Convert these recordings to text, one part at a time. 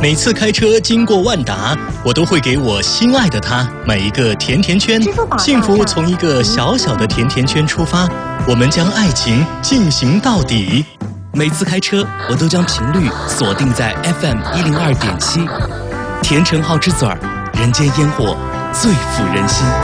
每次开车经过万达，我都会给我心爱的他买一个甜甜圈。幸福从一个小小的甜甜圈出发，我们将爱情进行到底。 每次开车，我都将频率锁定在 FM 102.7，甜橙好之嘴儿，人间烟火最抚人心。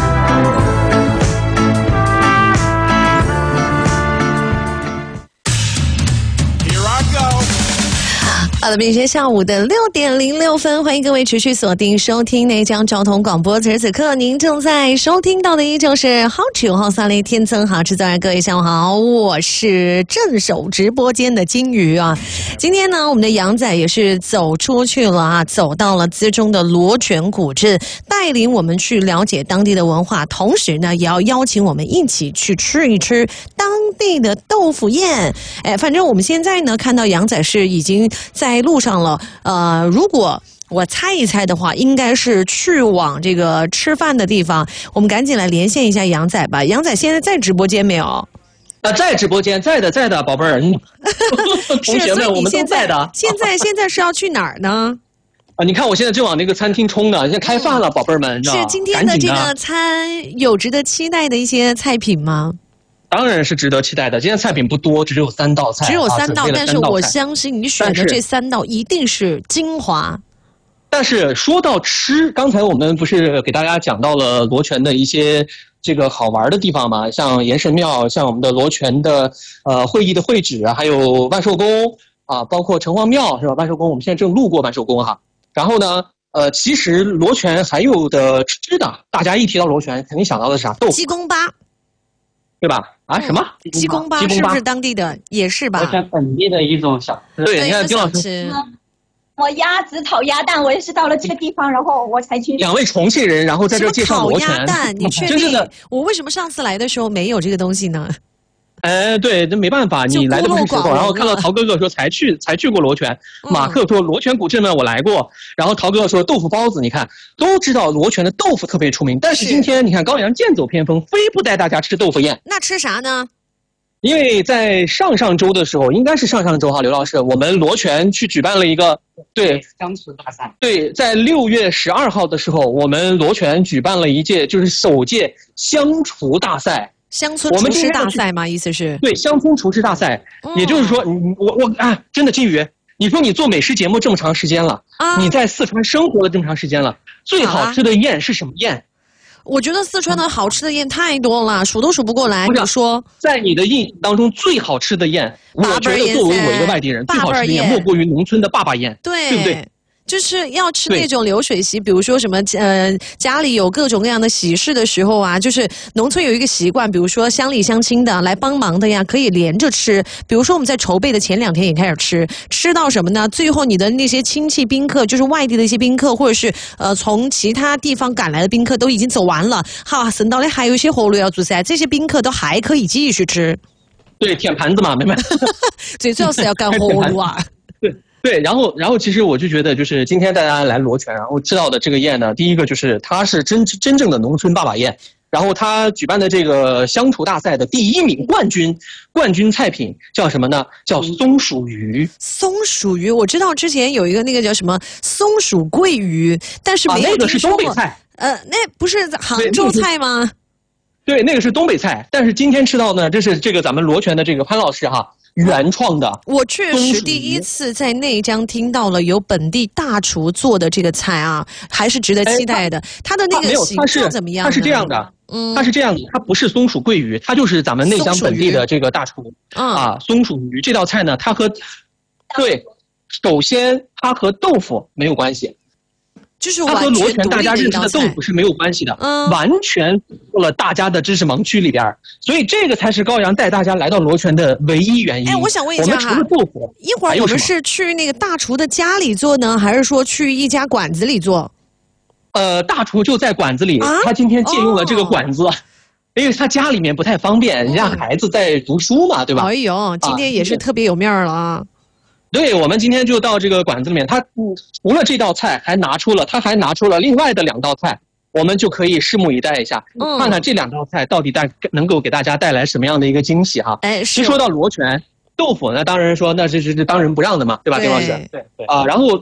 好了，明天下午的6点06分，欢迎各位持续锁定收听内江交通广播。此刻您正在收听到的依旧是好9号3类天增好吃早，各位下午好，我是镇守直播间的金鱼啊。今天呢，我们的杨仔也是走出去了啊，走到了资中的罗泉古镇，带领我们去了解当地的文化，同时呢，也要邀请我们一起去吃一吃当地的豆腐宴。反正我们现在呢，看到杨仔是已经在路上了，如果我猜一猜的话，应该是去往这个吃饭的地方。我们赶紧来连线一下杨仔吧。杨仔现在在直播间没有？ 在直播间，在的，宝贝儿。同学们，我们都在的。 现在是要去哪儿呢？ 你看我现在正往那个餐厅冲呢，现在开饭了，宝贝儿们。 是今天的这个餐有值得期待的一些菜品吗？ 当然是值得期待的。今天菜品不多，只有3道菜， 只有3道，但是我相信你选的这3道一定是精华。 但是说到吃，刚才我们不是给大家讲到了罗泉的一些这个好玩的地方嘛，像延神庙，像我们的罗泉的会议的会址，还有万寿宫啊，包括城隍庙是吧？万寿宫我们现在正路过万寿宫哈。然后呢，其实罗泉还有的吃的，大家一提到罗泉，肯定想到的是啥？豆腐。 鸡公巴。 对吧？啊，什么？ 鸡公巴是不是当地的？也是吧？ 罗泉本地的一种小吃。 对，你看丁老师。 我鸭子炒鸭蛋，我也是到了这个地方，然后我才去。 2位重庆人，然后在这介绍罗泉。 炒鸭蛋，你确定？我为什么上次来的时候没有这个东西呢？ 对，这没办法，你来的不是时候。然后看到陶哥哥说才去过罗泉，马克说罗泉古镇呢我来过，然后陶哥哥说豆腐包子，你看都知道罗泉的豆腐特别出名，但是今天你看高阳剑走偏锋，非不带大家吃豆腐宴。 那吃啥呢？ 因为在上周的时候，应该是上周哈，刘老师，我们罗泉去举办了一个乡厨大赛。 对，在6月12号的时候，我们罗泉举办了一届就是首届乡厨大赛。 乡村厨师大赛吗？意思是？ 对，乡村厨师大赛，也就是说，真的金鱼，你说你做美食节目这么长时间了，你在四川生活了这么长时间了，最好吃的宴是什么宴？ 我觉得四川的好吃的宴太多了，数都数不过来。你说， 在你的印象当中最好吃的宴，我觉得作为我一个外地人，最好吃的宴莫过于农村的坝坝宴，对不对？ 就是要吃那种流水席，比如说什么家里有各种各样的喜事的时候啊，就是农村有一个习惯，比如说乡里乡亲的来帮忙的呀，可以连着吃。比如说我们在筹备的前2天也开始吃到什么呢？最后你的那些亲戚宾客，就是外地的一些宾客，或者是从其他地方赶来的宾客都已经走完了，好，省到的还有一些活路要做噻，这些宾客都还可以继续吃。 对，舔盘子嘛，明白？ 最主要是要干活路啊。 对，然后其实我就觉得，就是今天大家来罗泉，然后知道的这个宴呢，第一个就是它是真正的农村坝坝宴，然后他举办的这个乡厨大赛的第1名冠军菜品叫什么呢？叫松鼠鱼。松鼠鱼，我知道之前有一个那个叫什么松鼠桂鱼，但是没有那个是东北菜。 那不是杭州菜吗？ 对，那个是东北菜，但是今天吃到呢，这是这个咱们罗泉的这个潘老师哈。原创的， 我确实第一次在内江听到了有本地大厨做的这个菜啊，还是值得期待的。它的那个形状怎么样？ 它是这样的，它是这样的，它不是松鼠桂鱼，它就是咱们内江本地的这个大厨啊，松鼠鱼这道菜呢，首先它和豆腐没有关系。 就是它和罗泉大家认识的豆腐是没有关系的，完全过了大家的知识盲区里边，所以这个才是高阳带大家来到罗泉的唯一原因。 我想问一下哈， 除了豆腐， 一会儿我们是去那个大厨的家里做呢，还是说去一家馆子里做？ 大厨就在馆子里，他今天借用了这个馆子。因为他家里面不太方便，人家孩子在读书嘛，对吧？ 哎呦，今天也是特别有面了啊！ 对，我们今天就到这个馆子里面，他除了这道菜，他还拿出了另外的2道菜，我们就可以拭目以待一下，看看这2道菜到底能够给大家带来什么样的一个惊喜哈。其实说到罗泉豆腐，那当然说那这当仁不让的嘛，对吧，丁老师？对啊，然后